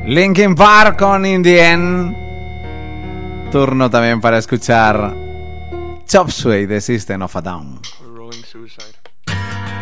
Linkin Park con In The End. Turno también para escuchar Chop Suey de System of a Down. Rolling Suicide.